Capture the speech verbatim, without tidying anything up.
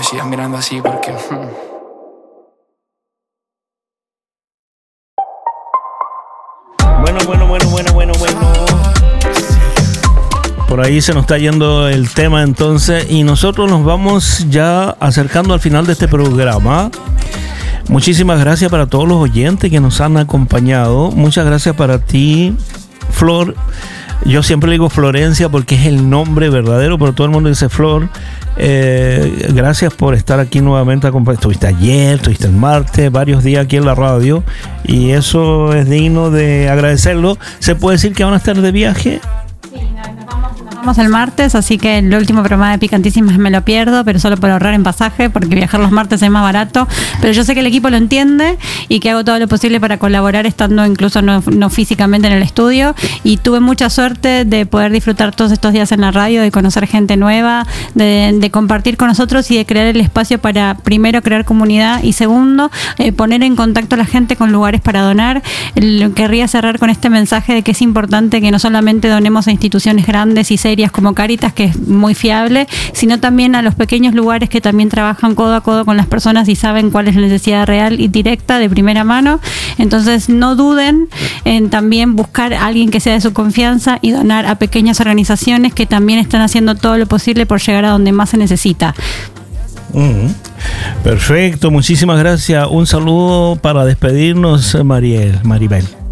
sigas mirando así porque... Bueno, bueno, bueno, bueno, bueno, bueno. Por ahí se nos está yendo el tema entonces y nosotros nos vamos ya acercando al final de este programa. Muchísimas gracias para todos los oyentes que nos han acompañado. Muchas gracias para ti, Flor. Yo siempre digo Florencia porque es el nombre verdadero, pero todo el mundo dice Flor. Eh, gracias por estar aquí nuevamente. Estuviste ayer, estuviste el martes, varios días aquí en la radio y eso es digno de agradecerlo. ¿Se puede decir que van a estar de viaje? Sí, nos vamos, nos vamos el martes, así que el último programa de Picantísimas me lo pierdo, pero solo por ahorrar en pasaje, porque viajar los martes es más barato. Pero yo sé que el equipo lo entiende y que hago todo lo posible para colaborar, estando incluso no, no físicamente en el estudio. Y tuve mucha suerte de poder disfrutar todos estos días en la radio, de conocer gente nueva, de, de compartir con nosotros y de crear el espacio para, primero, crear comunidad y, segundo, eh, poner en contacto a la gente con lugares para donar. El, querría cerrar con este mensaje de que es importante que no solamente donemos a instituciones grandes y serias como Cáritas, que es muy fiable, sino también a los pequeños lugares que también trabajan codo a codo con las personas y saben cuál es la necesidad real y directa de primera mano. Entonces no duden en también buscar a alguien que sea de su confianza y donar a pequeñas organizaciones que también están haciendo todo lo posible por llegar a donde más se necesita. Uh-huh. Perfecto, muchísimas gracias. Un saludo para despedirnos, Mariel, Maribel.